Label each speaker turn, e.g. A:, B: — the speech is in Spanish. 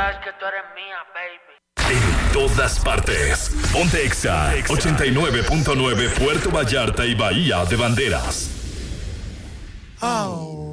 A: sabes que tú eres mía, baby.
B: En todas partes. Ponte Exa 89.9 Puerto Vallarta y Bahía de Banderas.
C: Oh.